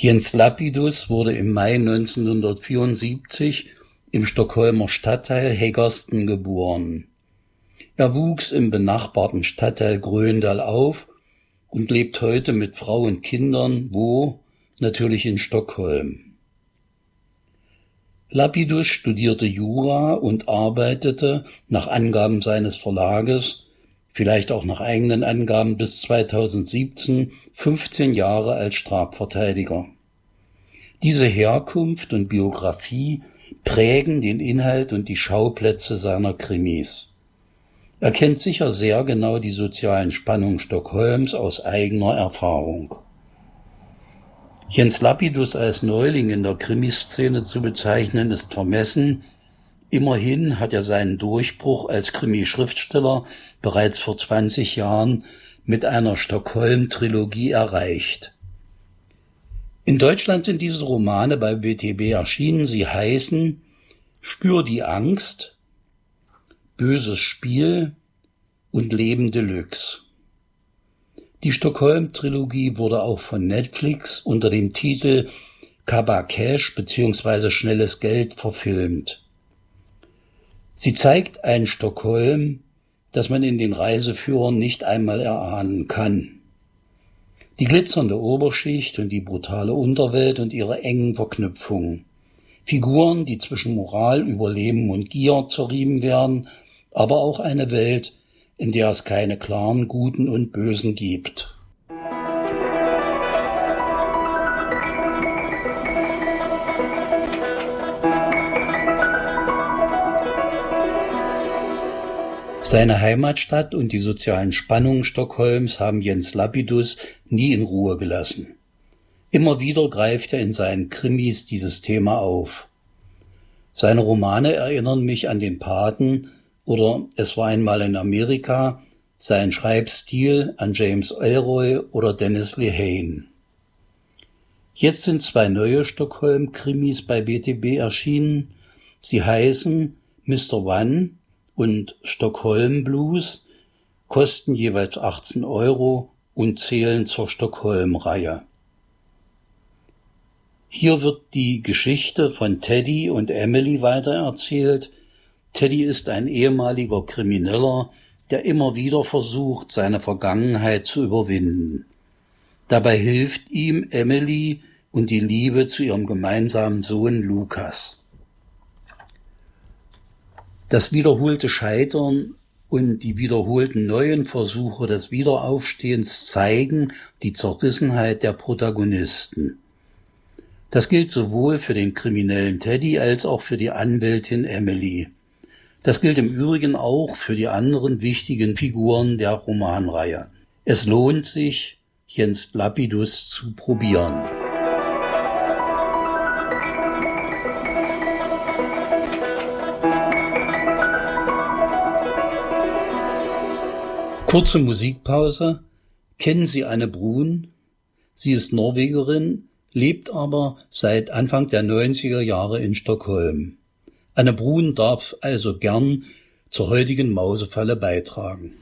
Jens Lapidus wurde im Mai 1974 im Stockholmer Stadtteil Hägersten geboren. Er wuchs im benachbarten Stadtteil Gröndal auf und lebt heute mit Frau und Kindern wo? Natürlich in Stockholm. Lapidus studierte Jura und arbeitete nach Angaben seines Verlages, vielleicht auch nach eigenen Angaben bis 2017, 15 Jahre als Strafverteidiger. Diese Herkunft und Biografie prägen den Inhalt und die Schauplätze seiner Krimis. Er kennt sicher sehr genau die sozialen Spannungen Stockholms aus eigener Erfahrung. Jens Lapidus als Neuling in der Krimiszene zu bezeichnen, ist vermessen. Immerhin hat er seinen Durchbruch als Krimi-Schriftsteller bereits vor 20 Jahren mit einer Stockholm-Trilogie erreicht. In Deutschland sind diese Romane bei BTB erschienen. Sie heißen Spür die Angst, Böses Spiel und Leben Deluxe. Die Stockholm-Trilogie wurde auch von Netflix unter dem Titel Kabba Cash bzw. Schnelles Geld verfilmt. Sie zeigt ein Stockholm, das man in den Reiseführern nicht einmal erahnen kann. Die glitzernde Oberschicht und die brutale Unterwelt und ihre engen Verknüpfungen. Figuren, die zwischen Moral, Überleben und Gier zerrieben werden, aber auch eine Welt, in der es keine klaren Guten und Bösen gibt. Seine Heimatstadt und die sozialen Spannungen Stockholms haben Jens Lapidus nie in Ruhe gelassen. Immer wieder greift er in seinen Krimis dieses Thema auf. Seine Romane erinnern mich an den Paten oder Es war einmal in Amerika, sein Schreibstil an James Ellroy oder Dennis Lehane. Jetzt sind 2 neue Stockholm-Krimis bei BTB erschienen. Sie heißen Mr. One und Stockholm Blues, kosten jeweils 18 € und zählen zur Stockholm-Reihe. Hier wird die Geschichte von Teddy und Emily weitererzählt. Teddy ist ein ehemaliger Krimineller, der immer wieder versucht, seine Vergangenheit zu überwinden. Dabei hilft ihm Emily und die Liebe zu ihrem gemeinsamen Sohn Lukas. Das wiederholte Scheitern und die wiederholten neuen Versuche des Wiederaufstehens zeigen die Zerrissenheit der Protagonisten. Das gilt sowohl für den kriminellen Teddy als auch für die Anwältin Emily. Das gilt im Übrigen auch für die anderen wichtigen Figuren der Romanreihe. Es lohnt sich, Jens Lapidus zu probieren. Kurze Musikpause. Kennen Sie Anne Brun? Sie ist Norwegerin, lebt aber seit Anfang der 90er Jahre in Stockholm. Anne Brun darf also gern zur heutigen Mausefalle beitragen.